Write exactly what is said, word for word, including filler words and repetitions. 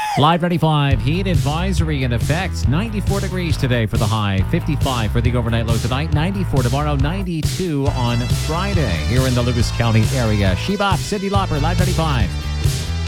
Live ninety-five heat advisory in effect. ninety-four degrees today for the high. fifty-five for the overnight low tonight. ninety-four tomorrow. ninety-two on Friday here in the Lucas County area. Shebop, Cyndi Lauper, Live ninety-five.